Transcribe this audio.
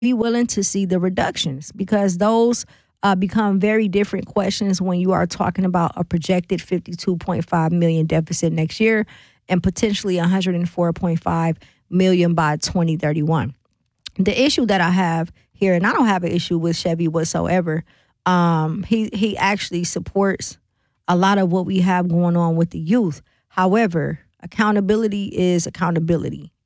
be willing to see the reductions because those become very different questions when you are talking about a projected 52.5 million deficit next year and potentially 104.5 million by 2031. The issue that I have here, and I don't have an issue with Chevy whatsoever. He actually supports a lot of what we have going on with the youth. However, accountability is accountability.